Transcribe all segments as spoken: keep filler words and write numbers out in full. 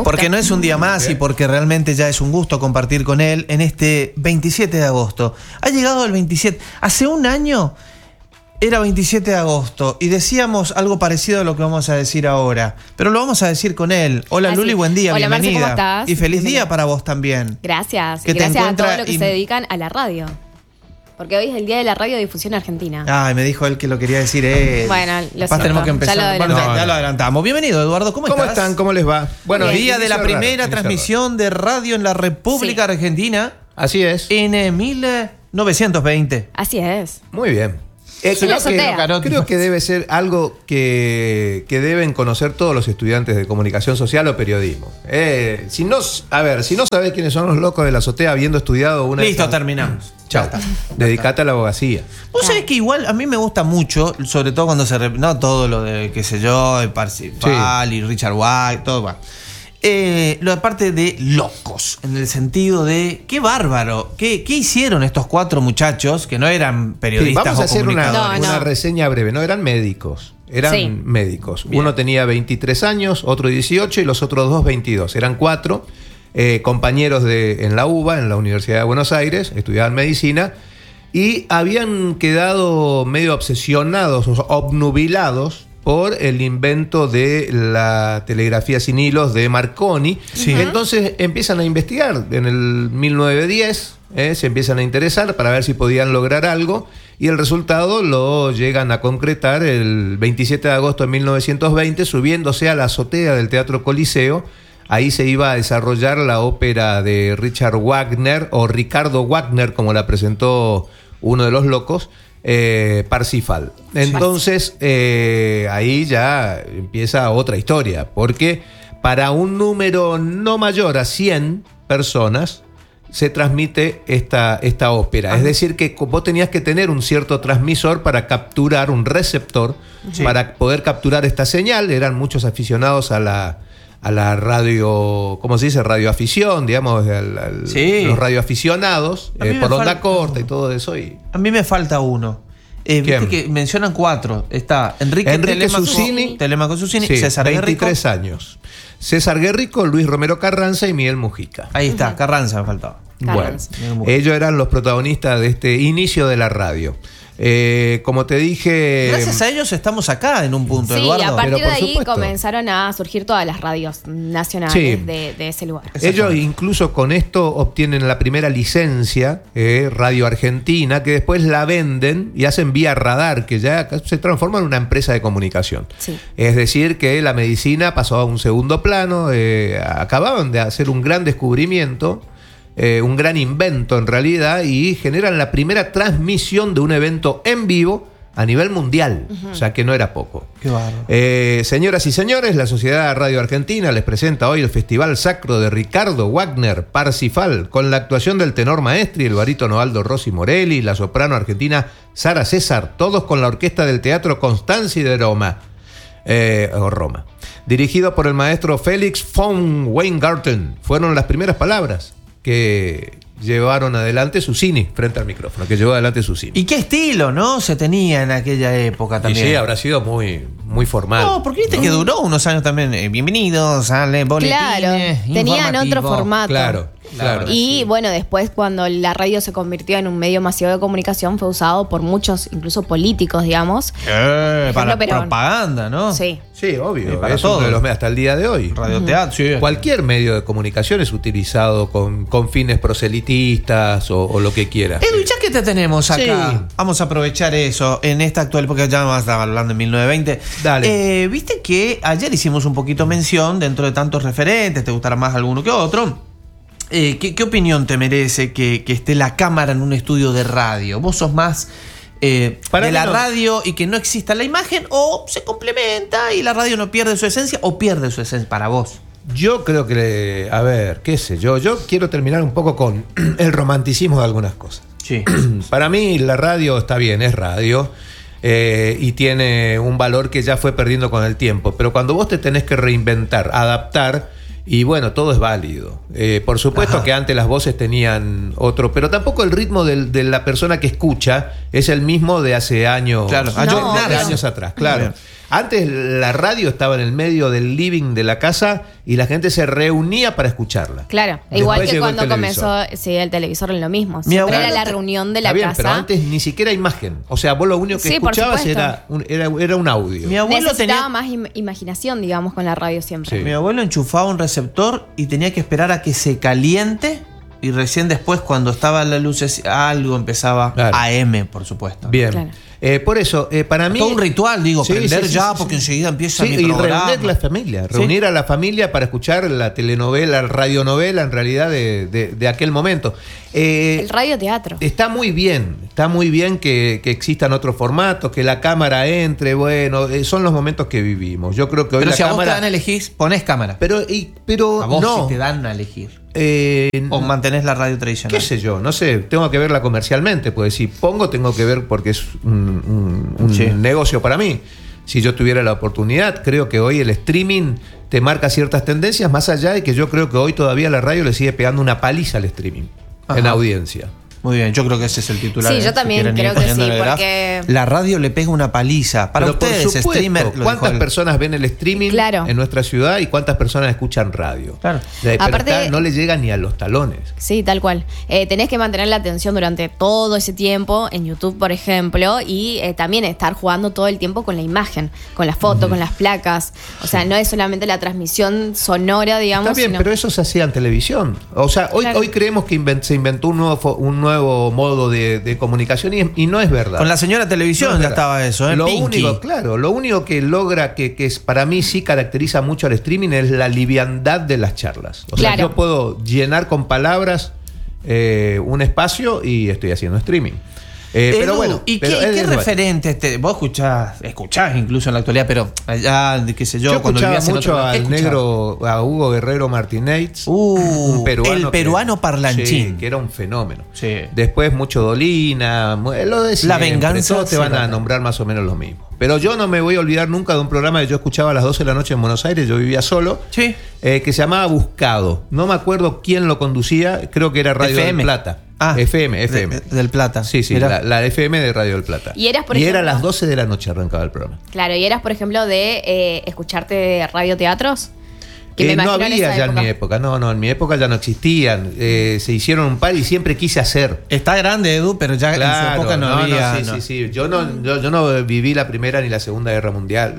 Porque no es un día más y porque realmente ya es un gusto compartir con él en este veintisiete de agosto. Ha llegado el veintisiete. Hace un año era veintisiete de agosto y decíamos algo parecido a lo que vamos a decir ahora. Pero lo vamos a decir con él. Hola, Así. Luli, buen día, Hola, Marce, bienvenida. ¿cómo estás? Y feliz Bienvenida. día para vos también. Gracias. Que Y te gracias a encuentra todos los que y- se dedican a la radio. Porque hoy es el Día de la Radiodifusión Argentina. Ay, me dijo él que lo quería decir él. Bueno, lo Capaz siento. tenemos que Ya empezar. lo Bueno, adelantamos. ya, ya lo adelantamos. Bienvenido, Eduardo. ¿Cómo, ¿Cómo estás? están? ¿Cómo les va? Bueno, Bien. día de la inicio raro, primera inicio transmisión de radio en la República Sí. Argentina raro. Así es. en eh, mil novecientos veinte. Así es. Muy bien. Eh, En la creo, que, azotea. creo que debe ser algo que, que deben conocer todos los estudiantes de comunicación social o periodismo. Eh, si no, a ver, si no sabés quiénes son los locos de la azotea habiendo estudiado una... Listo, de esas- terminamos. Chao. Dedicate a la abogacía. Vos sabés que igual a mí me gusta mucho, sobre todo cuando se... rep- No todo lo de, qué sé yo, de Parsifal y Richard White, todo va. Eh, lo de parte de locos, en el sentido de qué bárbaro, qué, qué hicieron estos cuatro muchachos que no eran Sí, periodistas vamos a o hacer una, comunicadores. No, no. una reseña breve. No eran médicos. Eran Sí. médicos. Bien. Uno tenía veintitrés años, otro dieciocho y los otros dos veintidós. Eran cuatro eh, compañeros de, en la UBA, en la Universidad de Buenos Aires, estudiaban medicina y habían quedado medio obsesionados o obnubilados por el invento de la telegrafía sin hilos de Marconi. Sí. Entonces empiezan a investigar. En el mil novecientos diez eh, se empiezan a interesar para ver si podían lograr algo y el resultado lo llegan a concretar el veintisiete de agosto de mil novecientos veinte subiéndose a la azotea del Teatro Coliseo. Ahí se iba a desarrollar la ópera de Richard Wagner o Ricardo Wagner, como la presentó uno de los locos, eh, Parsifal. Entonces, eh, ahí ya empieza otra historia, porque para un número no mayor a cien personas se transmite esta, esta ópera. Es decir, que vos tenías que tener un cierto transmisor para capturar, un receptor, Sí. para poder capturar esta señal. Eran muchos aficionados a la, a la radio, ¿cómo se dice? Radioafición, digamos, al- al- Sí. los radioaficionados, A mí eh, me por onda falta- corta y todo eso. Y A mí me falta uno. Eh, Viste ¿Quién? que mencionan cuatro. Está Enrique, Enrique Telemaco Susini. Telemaco Susini, sí, César Guerrico. veintitrés años. César Guerrico, Luis Romero Carranza y Miguel Mujica. Ahí está, Carranza me faltaba. Carranza. Bueno, ellos eran los protagonistas de este inicio de la radio. Eh, como te dije... Gracias a ellos estamos acá en un punto, Sí, Eduardo. a partir Pero de por ahí supuesto. comenzaron a surgir todas las radios nacionales Sí. de, de ese lugar. Ellos incluso con esto obtienen la primera licencia, eh, Radio Argentina, que después la venden y hacen vía radar, que ya se transforma en una empresa de comunicación. Sí. Es decir, que la medicina pasó a un segundo plano, eh, acababan de hacer un gran descubrimiento, eh, un gran invento en realidad, y generan la primera transmisión de un evento en vivo a nivel mundial, o sea que no era poco. Qué bárbaro. Eh, señoras y señores, la Sociedad Radio Argentina les presenta hoy el Festival Sacro de Ricardo Wagner, Parsifal, con la actuación del tenor maestri, el barítono Aldo Rossi Morelli, la soprano argentina Sara César, todos con la orquesta del Teatro Constanzi de Roma, eh, o Roma. Dirigido por el maestro Félix von Weingarten. Fueron las primeras palabras que llevaron adelante Susini frente al micrófono, que llevó adelante Susini. ¿Y qué estilo, no? Se tenía en aquella época Y también. sí, habrá sido muy, muy formal. No, porque viste que duró unos años también. Eh, bienvenidos al boletín. Claro, tenían otro formato. Claro, claro. Y bueno, después cuando la radio se convirtió en un medio masivo de comunicación fue usado por muchos, incluso políticos, digamos. Eh, para Ejemplo, Perón. propaganda, ¿no? Sí. Sí, obvio. Sí, para es todo. uno de los hasta el día de hoy. Radioteatro, sí. Cualquier medio de comunicación es utilizado con, con fines proselitistas o, o lo que quiera. Edu, ya que te tenemos acá, Sí. vamos a aprovechar eso en esta actual, porque ya vamos a estar hablando en mil novecientos veinte. Dale. Eh, Viste que ayer hicimos un poquito mención, dentro de tantos referentes, te gustará más alguno que otro. Eh, ¿qué, ¿Qué opinión te merece que, que esté la cámara en un estudio de radio? ¿Vos sos más eh, Para de mí la no. radio y que no exista la imagen, o se complementa y la radio no pierde su esencia, o pierde su esencia para vos? Yo creo que, a ver, qué sé yo, yo quiero terminar un poco con el romanticismo de algunas cosas. Sí. Para mí la radio está bien, es radio. Eh, y tiene un valor que ya fue perdiendo con el tiempo. Pero cuando vos te tenés que reinventar, adaptar, y bueno, todo es válido. Eh, por supuesto Ajá. que antes las voces tenían otro, pero tampoco el ritmo del- de la persona que escucha es el mismo de hace años, Claro, de- ayer de nada. años atrás, claro. Antes la radio estaba en el medio del living de la casa y la gente se reunía para escucharla. Claro, Después igual que llegó cuando el televisor. comenzó, sí, el televisor es lo mismo. Mi Siempre abuelo era la te- reunión de la Está bien, casa. pero antes ni siquiera imagen. O sea, vos lo único que Sí, por escuchabas supuesto. era un, era, era un audio. Mi abuelo Necesitaba tenía. más im- imaginación, digamos, con la radio siempre. Sí. Mi abuelo enchufaba un receptor y tenía que esperar a que se caliente. Y recién después, cuando estaba la luz, algo empezaba Claro. A M, por supuesto. Bien. Claro. Eh, por eso, eh, para mí... Todo un ritual, digo, Sí, prender sí, sí, ya, sí, porque sí. enseguida empieza Sí, mi y programa. reunir la familia, Sí. reunir a la familia para escuchar la telenovela, la radionovela en realidad de, de- de aquel momento. Eh, El radioteatro. Está muy bien, está muy bien que, que existan otros formatos, que la cámara entre, bueno, eh, son los momentos que vivimos. Yo creo que hoy Pero la si a vos cámara... te dan a elegir, ponés cámara. Pero, y- pero A vos no, si te dan a elegir. eh, O mantenés la radio tradicional. qué sé yo, no sé, tengo que verla comercialmente, pues si pongo tengo que ver porque es un, un- un Sí. negocio para mí. Si yo tuviera la oportunidad, creo que hoy el streaming te marca ciertas tendencias, más allá de que yo creo que hoy todavía la radio le sigue pegando una paliza al streaming Ajá. en audiencia. Muy bien, yo creo que ese es el titular. Sí, ¿eh? yo Si también quieren ir creo que poniendo sí, en el graph. porque- La radio le pega una paliza. Para Pero por ustedes, supuesto, streamer. lo dijo ¿cuántas el- personas ven el streaming Claro. en nuestra ciudad y cuántas personas escuchan radio? Claro. Pero Aparte- acá no le llega ni a los talones. Sí, tal cual. Eh, tenés que mantener la atención durante todo ese tiempo en YouTube, por ejemplo, y eh, también estar jugando todo el tiempo con la imagen, con la foto, con las placas. O sea, no es solamente la transmisión sonora, digamos. Está bien, sino- pero eso se hacía en televisión. O sea, hoy, Claro. hoy creemos que invent- se inventó un nuevo, fo- un nuevo modo de, de comunicación y, y no es verdad. Con la señora televisión No es ya verdad. estaba eso, ¿eh? Lo Pinky. único, claro, lo único que logra, que, que es, para mí sí caracteriza mucho al streaming es la liviandad de las charlas. O sea, Claro. yo puedo llenar con palabras eh, un espacio y estoy haciendo streaming. Eh, Edu, pero bueno, ¿y qué, pero y es qué el debate. referente? Este, vos escuchás, escuchás incluso en la actualidad, pero allá, de qué sé yo, Yo, cuando escuchaba vivías en mucho otro lado, ¿qué al escuchabas? negro, a Hugo Guerrero Martínez, Uh, el que- peruano parlanchín. sí, que era un fenómeno. Sí. Después mucho Dolina, mu- lo de La siempre, venganza todos te van será. a nombrar más o menos lo mismo. Pero yo no me voy a olvidar nunca de un programa que yo escuchaba a las doce de la noche en Buenos Aires, yo vivía solo, Sí. eh, que se llamaba Buscado. No me acuerdo quién lo conducía, creo que era Radio F M. del Plata. Ah, F M, F M. de- del Plata. Sí, sí, Mirá. la, la F M de Radio del Plata. Y eras, por y era a ejemplo- las doce de la noche arrancaba el programa. Claro, y eras, por ejemplo, de eh, escucharte radioteatros. Que me Eh, no imagino en había esa ya en época. mi época, no, no, en mi época ya no existían. Eh, se hicieron un par y siempre quise hacer. Está grande, Edu, pero ya en su Claro, época no, no, había. no, sí, no. sí, sí. Yo no, yo, yo no viví la Primera ni la Segunda Guerra Mundial.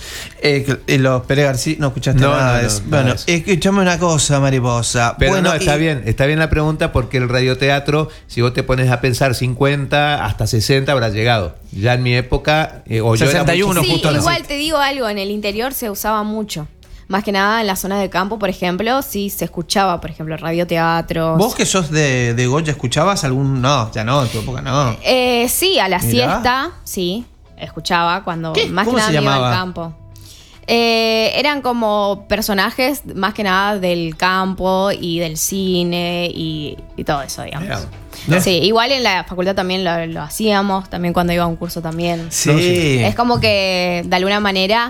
Eh, que- eh, los Pérez García, no escuchaste No, nada no, de no, eso. nada Bueno, de eso. escuchame una cosa, mariposa. Pero bueno, no, está y- bien, está bien la pregunta porque el radioteatro, si vos te pones a pensar cincuenta hasta sesenta habrá llegado. Ya en mi época, eh, o yo era sesenta y uno, muy Sí, chiquito, justo ¿no? igual te digo algo, en el interior se usaba mucho. Más que nada en la zona de campo, por ejemplo, sí se escuchaba, por ejemplo, radioteatros. ¿Vos que sos de, de Goya escuchabas algún.? No, ya no, en tu época no. Eh, sí, a la Mirá. siesta, sí, escuchaba cuando ¿Qué? más ¿Cómo que nada se me iba al llamaba? campo. Eh, eran como personajes más que nada del campo y del cine y, y todo eso, digamos. Mirá. Sí, igual en la facultad también lo, lo hacíamos, también cuando iba a un curso también. Sí. No, sí. Es como que de alguna manera,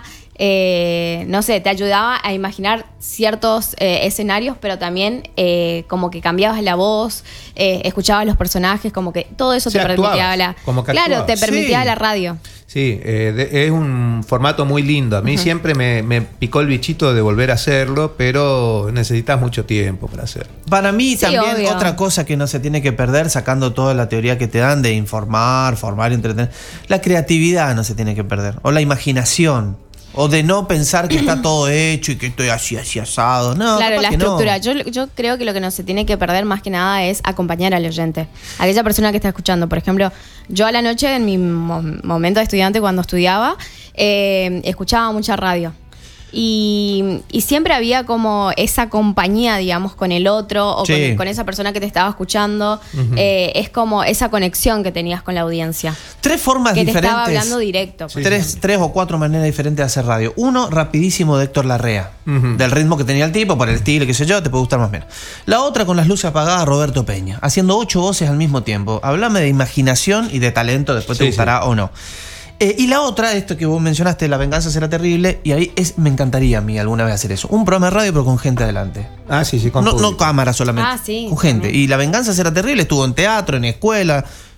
eh, no sé, te ayudaba a imaginar ciertos eh, escenarios, pero también eh, como que cambiabas la voz, eh, escuchabas los personajes, como que todo eso Sí, te permitía actuabas, la, como que claro, actuabas. te permitía Sí. la radio. Sí, eh, de- es un formato muy lindo. A mí siempre me, me picó el bichito de volver a hacerlo, pero necesitas mucho tiempo para hacerlo. Para mí Sí, también obvio. otra cosa que no se tiene que perder, sacando toda la teoría que te dan de informar, formar y entretener, la creatividad no se tiene que perder, o la imaginación, o de no pensar que está todo hecho y que estoy así, así asado. No, Claro, capaz la que no. estructura. Yo, yo creo que lo que no se tiene que perder más que nada es acompañar al oyente. Aquella persona que está escuchando. Por ejemplo, yo a la noche, en mi mo- momento de estudiante, cuando estudiaba, eh, escuchaba mucha radio. Y, y siempre había como esa compañía, digamos, con el otro o Sí. con, con esa persona que te estaba escuchando. Eh, es como esa conexión que tenías con la audiencia. Tres formas Que te diferentes. estaba hablando directo. por Tres, ejemplo. tres o cuatro maneras diferentes de hacer radio. Uno, rapidísimo, de Héctor Larrea. Ujú. Del ritmo que tenía el tipo, por el estilo, qué sé yo, te puede gustar más o menos. La otra, con las luces apagadas, Roberto Peña. Haciendo ocho voces al mismo tiempo. Háblame de imaginación y de talento, después te Sí, gustará o no. Eh, y la otra, esto que vos mencionaste, La venganza será terrible, y ahí es, me encantaría a mí alguna vez hacer eso. Un programa de radio, pero con gente adelante. Ah, sí, sí, con No, no público. cámara solamente. Ah, sí, con gente. también. Y La venganza será terrible, estuvo en teatro, en escuela.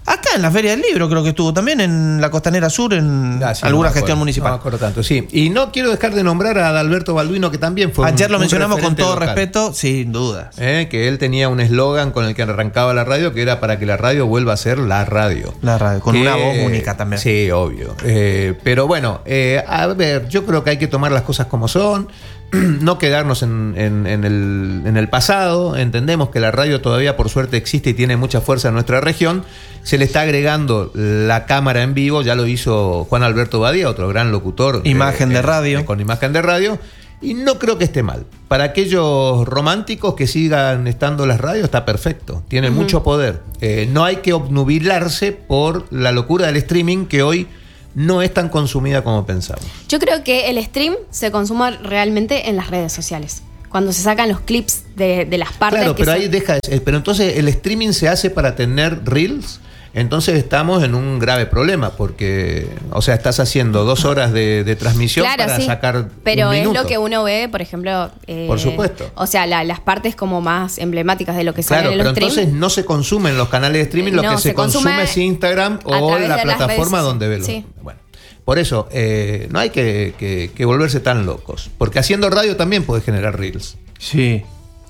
Acá en la Feria del Libro creo que estuvo también, en la Costanera Sur, en Ah, sí, alguna no gestión acuerdo, municipal. No me acuerdo tanto, sí. Y no quiero dejar de nombrar a Adalberto Balduino, que también fue Ayer un, lo un mencionamos con referente todo local. respeto, sin dudas. Eh, que él tenía un eslogan con el que arrancaba la radio, que era para que la radio vuelva a ser la radio. La radio, con Que, una voz única también. Sí, obvio. Eh, pero bueno, eh, a ver, yo creo que hay que tomar las cosas como son, no quedarnos en, en, en, el, en el pasado. Entendemos que la radio todavía, por suerte, existe y tiene mucha fuerza en nuestra región. Se le está agregando la cámara en vivo, ya lo hizo Juan Alberto Badía, otro gran locutor. Imagen eh, de eh, radio. eh, con imagen de radio. Y no creo que esté mal. Para aquellos románticos que sigan estando las radios, está perfecto. Tienen uh-huh. mucho poder. Eh, no hay que obnubilarse por la locura del streaming, que hoy no es tan consumida como pensamos. Yo creo que el stream se consuma realmente en las redes sociales. Cuando se sacan los clips de, de las partes. Claro, que pero se... ahí deja. Pero entonces el streaming se hace para tener reels. Entonces estamos en un grave problema, porque, o sea, estás haciendo dos horas de, de transmisión claro, para sí, sacar pero un es minuto. lo que uno ve, por ejemplo. Eh, por supuesto. O sea, la, las partes como más emblemáticas de lo que claro, sale en el pero stream. entonces no se consumen los canales de streaming, lo No, que se, se consume, consume es Instagram a o través la de las plataforma redes, donde ve los. sí. Bueno, por eso eh, no hay que, que, que volverse tan locos, porque haciendo radio también puedes generar reels. Sí.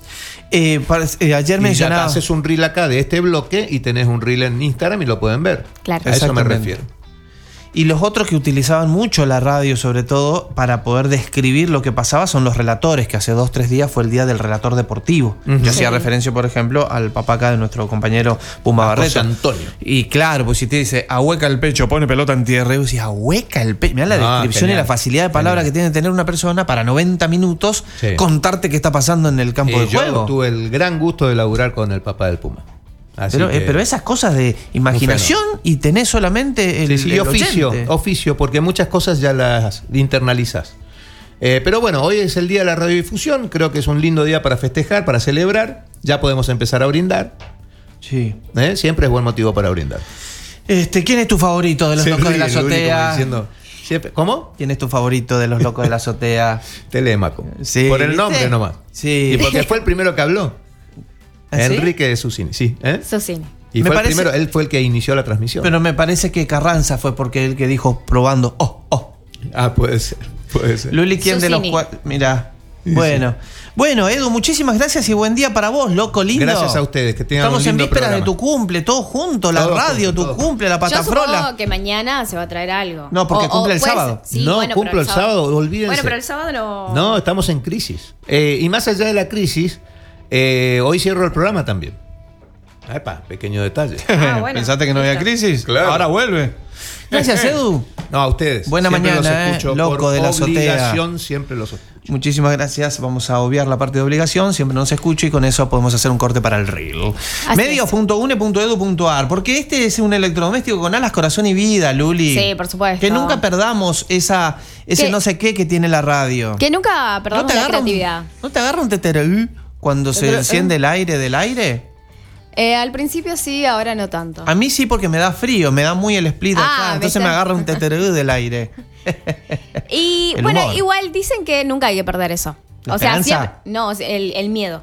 Eh, para, eh, ayer y mencionaba. ya haces un reel acá de este bloque y tenés un reel en Instagram y lo pueden ver. Claro. A eso me Exactamente. refiero. Y los otros que utilizaban mucho la radio, sobre todo, para poder describir lo que pasaba, son los relatores, que hace dos, tres días fue el día del relator deportivo. Uh-huh. Yo hacía Sí. referencia, por ejemplo, al papá acá de nuestro compañero Pumba A Barreto. José Antonio. Y claro, pues si te dice, ahueca el pecho, pone pelota en tierra, y vos decís, ahueca el pecho. Mirá la Ah, descripción genial. y la facilidad de palabra Genial. que tiene que tener una persona para noventa minutos Sí. contarte qué está pasando en el campo Eh, de yo juego. tuve el gran gusto de laburar con el papá del Puma. Así Pero, eh, que- pero esas cosas de imaginación y tenés solamente el, Sí, sí, y el oficio, oyente. oficio, porque muchas cosas ya las internalizas. Eh, pero bueno, hoy es el día de la radiodifusión, creo que es un lindo día para festejar, para celebrar, ya podemos empezar a brindar. Sí. ¿eh? Siempre es buen motivo para brindar. Este, ¿quién es tu favorito de los Se locos de la ríe, lo único como azotea? diciendo, siempre- ¿Cómo? ¿Quién es tu favorito de los locos de la azotea? Telémaco. Sí, Por el ¿viste? nombre nomás. Sí. Y porque fue el primero que habló. ¿Ah, sí? Enrique de Susini, sí. ¿eh? Eso sí. Y Me fue parece- el primero, él fue el que inició la transmisión. Pero me parece que Carranza fue porque él que dijo probando. Oh, oh. ah, puede ser, puede ser. Luli, ¿quién de los Susini. cuatro? Mirá. Sí, Bueno. Bueno, Edu, muchísimas gracias y buen día para vos, loco lindo. Gracias a ustedes, que tengan Estamos un lindo en vísperas programa. de tu cumple, todos juntos, la Todos radio, juntos, tu todos cumple, la Yo patafrola. supongo que mañana se va a traer algo. No, porque cumple el puede sábado. ser- sí, No, bueno, cumplo pero el sábado, olvídense. Bueno, pero el sábado no. No, estamos en crisis. Eh, y más allá de la crisis, eh, hoy cierro el programa también. Epa, pequeño detalle. Ah, bueno. ¿Pensaste que no había Listo. crisis? Claro. Ahora vuelve. Gracias, Edu. No, a ustedes. Buena Siempre mañana, los eh, escucho. loco Por de la azotea. obligación siempre los escucho. Muchísimas gracias. Vamos a obviar la parte de obligación. Siempre nos escucha y con eso podemos hacer un corte para el reel. Así medios punto u n e punto edu punto a r. Porque este es un electrodoméstico con alas, corazón y vida, Luli. Sí, por supuesto. Que nunca perdamos esa, ese Que- no sé qué que tiene la radio. Que nunca perdamos la agarra un- creatividad. ¿No te agarra un teterú cuando se Teterú. enciende el aire del aire? Eh, al principio sí, ahora no tanto. A mí sí, porque me da frío, me da muy el split Ah, acá. Entonces ¿viste? me agarra un teterú del aire. Y El bueno, humor. igual dicen que nunca hay que perder eso. ¿La O sea, esperanza? siempre. No, el, el miedo.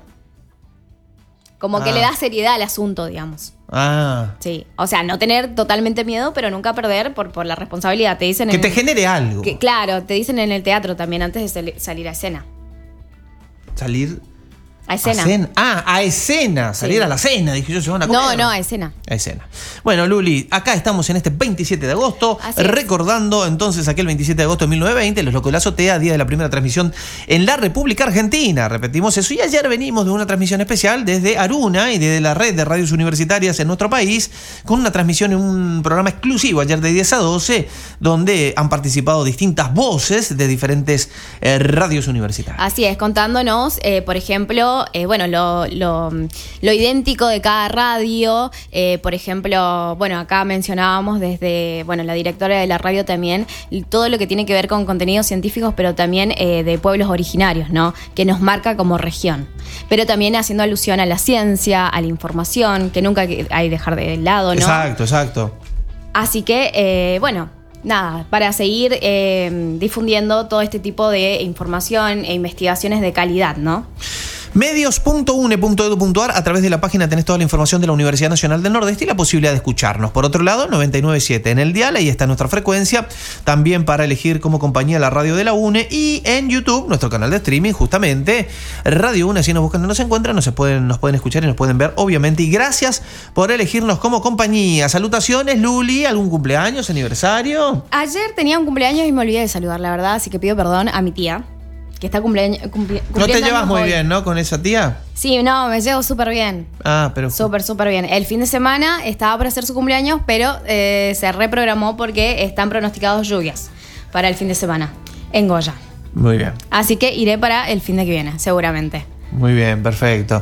Como que Ah. le da seriedad al asunto, digamos. Ah. Sí. O sea, no tener totalmente miedo, pero nunca perder por, por la responsabilidad. Te dicen Que en- te genere algo. que- claro, te dicen en el teatro también antes de sali- salir a escena. Salir A escena. a cena. Ah, a escena. Salir Sí. a la cena. Dije yo, se van a No, comer. no, a escena. A escena. Bueno, Luli, acá estamos en este veintisiete de agosto, Así es. recordando entonces aquel veintisiete de agosto de mil novecientos veinte, Los Locos de la Azotea, día de la primera transmisión en la República Argentina. Repetimos eso. Y ayer venimos de una transmisión especial desde Aruna y desde la red de radios universitarias en nuestro país, con una transmisión en un programa exclusivo ayer de diez a doce, donde han participado distintas voces de diferentes eh, radios universitarias. Así es, contándonos, eh, por ejemplo, eh, bueno, lo, lo, lo idéntico de cada radio. Eh, por ejemplo, bueno, acá mencionábamos desde, bueno, la directora de la radio también, todo lo que tiene que ver con contenidos científicos, pero también eh, de pueblos originarios, ¿no? Que nos marca como región. Pero también haciendo alusión a la ciencia, a la información, que nunca hay que dejar de lado, ¿no? Exacto, exacto. Así que, eh, bueno, nada, para seguir eh, difundiendo todo este tipo de información e investigaciones de calidad, ¿no? medios punto u n e punto e d u punto a r. A través de la página tenés toda la información de la Universidad Nacional del Nordeste y la posibilidad de escucharnos. Por otro lado, noventa y nueve punto siete en el dial, ahí está nuestra frecuencia. También para elegir como compañía la radio de la UNE. Y en YouTube, nuestro canal de streaming, justamente, Radio UNE. Así nos buscan, no nos encuentran, nos pueden, nos pueden escuchar y nos pueden ver, obviamente. Y gracias por elegirnos como compañía. Salutaciones, Luli. ¿Algún cumpleaños, aniversario? Ayer tenía un cumpleaños y me olvidé de saludar, la verdad. Así que pido perdón a mi tía, que está cumpleaños. Cumpli- no te llevas muy hoy. bien, ¿no? Con esa tía. Sí, no, me llevo súper bien. Ah, pero. Súper, súper bien. El fin de semana estaba por hacer su cumpleaños, pero eh, se reprogramó porque están pronosticados lluvias para el fin de semana en Goya. Muy bien. Así que iré para el fin de que viene, seguramente. Muy bien, perfecto.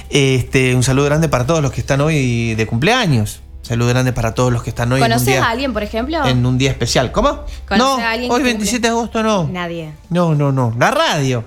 Este, un saludo grande para todos los que están hoy de cumpleaños. Saludo grande para todos los que están hoy en un ¿Conoces día, a alguien, por ejemplo? en un día especial. ¿Cómo? ¿Conoces No, a alguien hoy que veintisiete de agosto no. Nadie. No, no, no. La radio.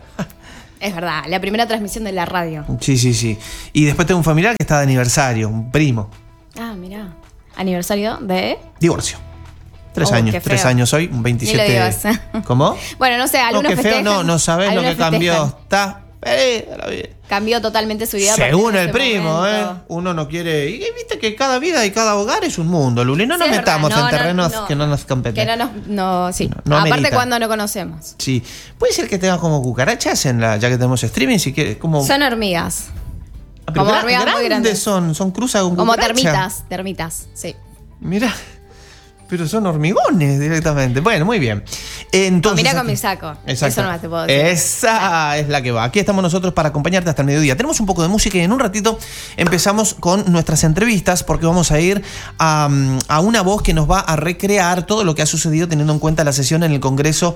Es verdad, la primera transmisión de la radio. Sí, sí, sí. Y después tengo un familiar que está de aniversario, un primo. Ah, mirá. Aniversario de... Divorcio. Tres Oh, años, qué feo. tres años hoy, un veintisiete. Ni lo digas. ¿Cómo? Bueno, no sé, No, algunos qué feo, festejan. no, no sabés lo que algunos cambió. festejan. Está perdida la vida. Cambió totalmente su vida. a partir Según de el ese primo, momento. ¿eh? Uno no quiere. Y viste que cada vida y cada hogar es un mundo, Luli. No nos Sí, es metamos verdad. No, en no, terrenos no. que no nos competen. Que no nos... No, sí. No, no Aparte amerita. cuando no conocemos. Sí. Puede ser que tenga como cucarachas en la, ya que tenemos streaming, si quieres, como. Son hormigas. Ah, pero como gra- hormigas muy grandes. son, son cruzas con Como cucaracha. termitas. Termitas, sí. Mira. Pero son hormigones directamente. Bueno, muy bien. Entonces, Mira con aquí- mi saco. Exacto. Eso nomás te puedo decir. Esa es la que va. Aquí estamos nosotros para acompañarte hasta el mediodía. Tenemos un poco de música y en un ratito empezamos con nuestras entrevistas porque vamos a ir a, a una voz que nos va a recrear todo lo que ha sucedido teniendo en cuenta la sesión en el Congreso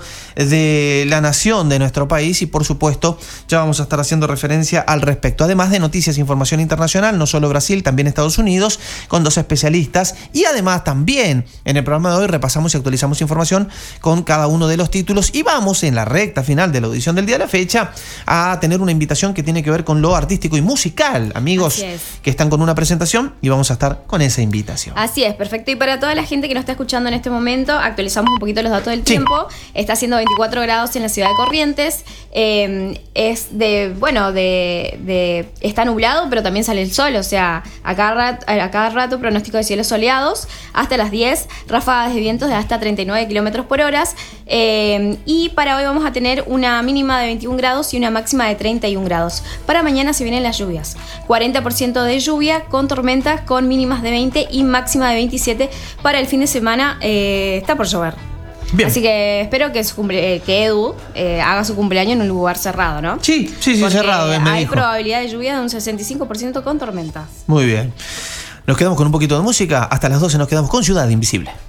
de la Nación de nuestro país y por supuesto ya vamos a estar haciendo referencia al respecto. Además de noticias e información internacional, no solo Brasil, también Estados Unidos, con dos especialistas y además también en el programa de hoy repasamos y actualizamos información con cada uno de los títulos y vamos en la recta final de la audición del día de la fecha a tener una invitación que tiene que ver con lo artístico y musical, amigos Así es. que están con una presentación y vamos a estar con esa invitación. Así es, perfecto. Y para toda la gente que nos está escuchando en este momento, actualizamos un poquito los datos del Sí. tiempo. Está haciendo veinticuatro grados en la ciudad de Corrientes. Eh, es de, bueno, de, de, está nublado, pero también sale el sol. O sea, a cada rato, a cada rato pronóstico de cielos soleados. Hasta las diez, ráfagas de vientos de hasta treinta y nueve kilómetros por hora. Eh, y para hoy vamos a tener una mínima de veintiún grados y una máxima de treinta y un grados. Para mañana se vienen las lluvias. cuarenta por ciento de lluvia con tormentas con mínimas de veinte y máxima de veintisiete. Para el fin de semana eh, está por llover. Bien. Así que espero que, su cumple, eh, que Edu eh, haga su cumpleaños en un lugar cerrado, ¿no? Sí, sí, sí, Porque cerrado, eh, me hay dijo. probabilidad de lluvia de un sesenta y cinco por ciento con tormentas. Muy bien. Nos quedamos con un poquito de música. Hasta las doce nos quedamos con Ciudad Invisible.